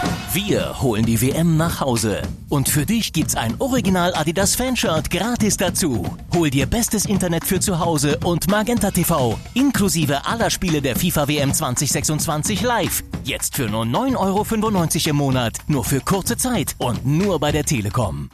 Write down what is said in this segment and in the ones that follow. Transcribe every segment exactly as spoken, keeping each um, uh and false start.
Wir holen die W M nach Hause. Und für dich gibt's ein Original Adidas Fanshirt gratis dazu. Hol dir bestes Internet für zu Hause und Magenta T V. Inklusive aller Spiele der FIFA W M zwanzig sechsundzwanzig live. Jetzt für nur neun Euro fünfundneunzig im Monat. Nur für kurze Zeit und nur bei der Telekom.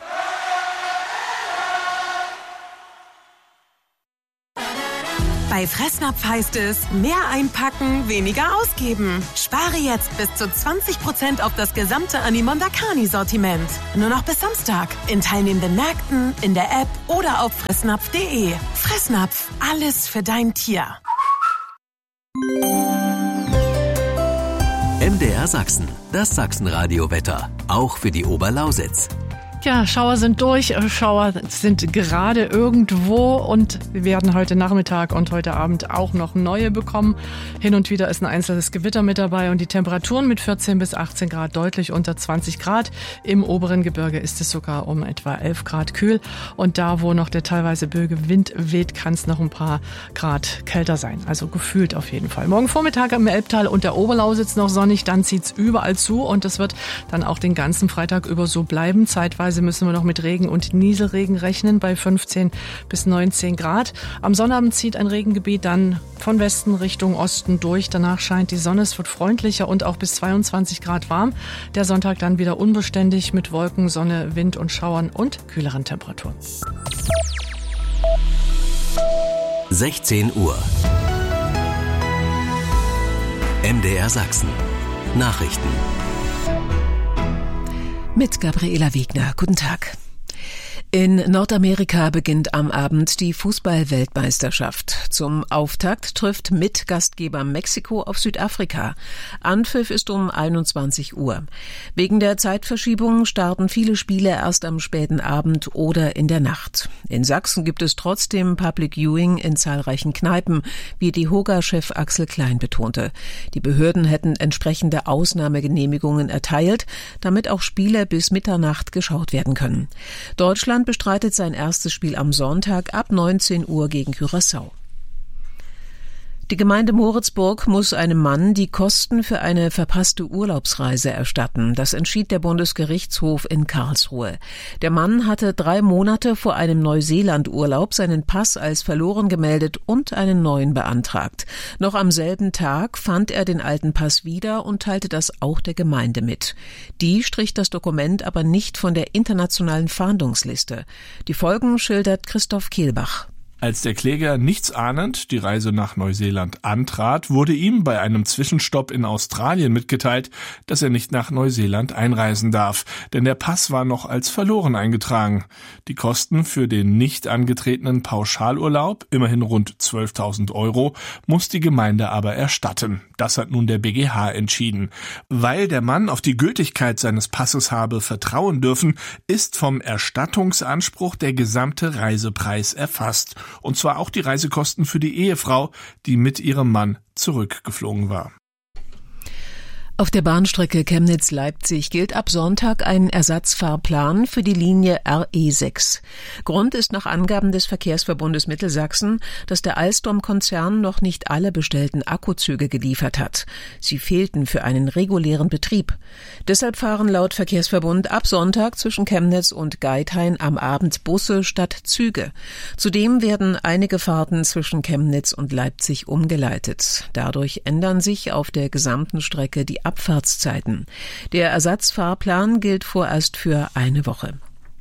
Bei Fressnapf heißt es, mehr einpacken, weniger ausgeben. Spare jetzt bis zu zwanzig Prozent auf das gesamte Animon Dakani-Sortiment. Nur noch bis Samstag. In teilnehmenden Märkten, in der App oder auf fressnapf punkt de. Fressnapf, alles für dein Tier. M D R Sachsen, das Sachsenradio-Wetter, auch für die Oberlausitz. Ja, Schauer sind durch, Schauer sind gerade irgendwo und wir werden heute Nachmittag und heute Abend auch noch neue bekommen. Hin und wieder ist ein einzelnes Gewitter mit dabei und die Temperaturen mit vierzehn bis achtzehn Grad deutlich unter zwanzig Grad. Im oberen Gebirge ist es sogar um etwa elf Grad kühl und da, wo noch der teilweise böige Wind weht, kann es noch ein paar Grad kälter sein. Also gefühlt auf jeden Fall. Morgen Vormittag im Elbtal und der Oberlausitz noch sonnig, dann zieht's überall zu und das wird dann auch den ganzen Freitag über so bleiben. Zeitweise müssen wir noch mit Regen und Nieselregen rechnen bei fünfzehn bis neunzehn Grad. Am Sonnabend zieht ein Regengebiet dann von Westen Richtung Osten durch. Danach scheint die Sonne, es wird freundlicher und auch bis zweiundzwanzig Grad warm. Der Sonntag dann wieder unbeständig mit Wolken, Sonne, Wind und Schauern und kühleren Temperaturen. sechzehn Uhr. M D R Sachsen. Nachrichten. Mit Gabriela Wegner. Guten Tag. In Nordamerika beginnt am Abend die Fußball-Weltmeisterschaft. Zum Auftakt trifft Mitgastgeber Mexiko auf Südafrika. Anpfiff ist um einundzwanzig Uhr. Wegen der Zeitverschiebung starten viele Spiele erst am späten Abend oder in der Nacht. In Sachsen gibt es trotzdem Public Viewing in zahlreichen Kneipen, wie die Hoga-Chef Axel Klein betonte. Die Behörden hätten entsprechende Ausnahmegenehmigungen erteilt, damit auch Spiele bis Mitternacht geschaut werden können. Deutschland bestreitet sein erstes Spiel am Sonntag ab neunzehn Uhr gegen Curaçao. Die Gemeinde Moritzburg muss einem Mann die Kosten für eine verpasste Urlaubsreise erstatten. Das entschied der Bundesgerichtshof in Karlsruhe. Der Mann hatte drei Monate vor einem Neuseeland-Urlaub seinen Pass als verloren gemeldet und einen neuen beantragt. Noch am selben Tag fand er den alten Pass wieder und teilte das auch der Gemeinde mit. Die strich das Dokument aber nicht von der internationalen Fahndungsliste. Die Folgen schildert Christoph Kehlbach. Als der Kläger nichtsahnend die Reise nach Neuseeland antrat, wurde ihm bei einem Zwischenstopp in Australien mitgeteilt, dass er nicht nach Neuseeland einreisen darf, denn der Pass war noch als verloren eingetragen. Die Kosten für den nicht angetretenen Pauschalurlaub, immerhin rund zwölftausend Euro, muss die Gemeinde aber erstatten. Das hat nun der B G H entschieden. Weil der Mann auf die Gültigkeit seines Passes habe vertrauen dürfen, ist vom Erstattungsanspruch der gesamte Reisepreis erfasst. Und zwar auch die Reisekosten für die Ehefrau, die mit ihrem Mann zurückgeflogen war. Auf der Bahnstrecke Chemnitz-Leipzig gilt ab Sonntag ein Ersatzfahrplan für die Linie R E sechs. Grund ist nach Angaben des Verkehrsverbundes Mittelsachsen, dass der Alstom-Konzern noch nicht alle bestellten Akkuzüge geliefert hat. Sie fehlten für einen regulären Betrieb. Deshalb fahren laut Verkehrsverbund ab Sonntag zwischen Chemnitz und Geithain am Abend Busse statt Züge. Zudem werden einige Fahrten zwischen Chemnitz und Leipzig umgeleitet. Dadurch ändern sich auf der gesamten Strecke die Abfahrtszeiten. Der Ersatzfahrplan gilt vorerst für eine Woche.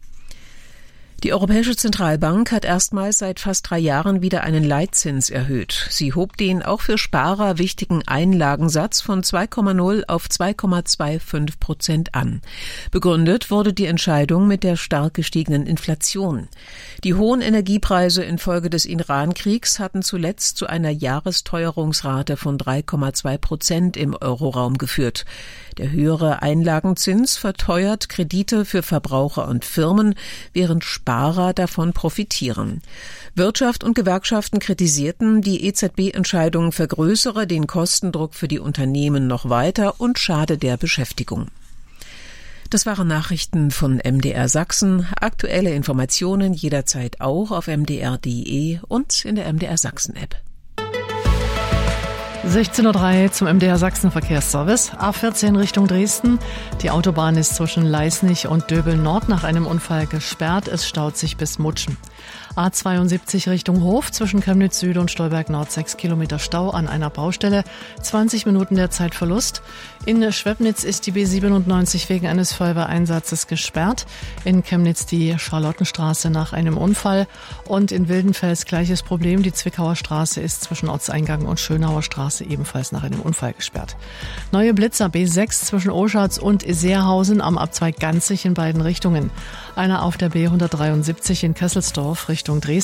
Die Europäische Zentralbank hat erstmals seit fast drei Jahren wieder einen Leitzins erhöht. Sie hob den auch für Sparer wichtigen Einlagensatz von zwei Komma null auf zwei Komma fünfundzwanzig Prozent an. Begründet wurde die Entscheidung mit der stark gestiegenen Inflation. Die hohen Energiepreise infolge des Iran-Kriegs hatten zuletzt zu einer Jahresteuerungsrate von drei Komma zwei Prozent im Euroraum geführt. Der höhere Einlagenzins verteuert Kredite für Verbraucher und Firmen, während Sparer davon profitieren. Wirtschaft und Gewerkschaften kritisierten, die E Z B-Entscheidung vergrößere den Kostendruck für die Unternehmen noch weiter und schade der Beschäftigung. Das waren Nachrichten von M D R Sachsen. Aktuelle Informationen jederzeit auch auf m d r punkt d e und in der M D R Sachsen-App. sechzehn Uhr drei zum M D R Sachsen Verkehrsservice. A vierzehn Richtung Dresden. Die Autobahn ist zwischen Leisnig und Döbel Nord nach einem Unfall gesperrt. Es staut sich bis Mutschen. A zweiundsiebzig Richtung Hof zwischen Chemnitz Süd und Stolberg Nord sechs Kilometer Stau an einer Baustelle. zwanzig Minuten der Zeitverlust. In Schwebnitz ist die B siebenundneunzig wegen eines Feuerwehreinsatzes gesperrt. In Chemnitz die Charlottenstraße nach einem Unfall. Und in Wildenfels gleiches Problem. Die Zwickauer Straße ist zwischen Ortseingang und Schönauer Straße ebenfalls nach einem Unfall gesperrt. Neue Blitzer B sechs zwischen Oschatz und Seerhausen am Abzweig Ganzig in beiden Richtungen. Einer auf der B hundertdreiundsiebzig in Kesselsdorf Richtung Dresden.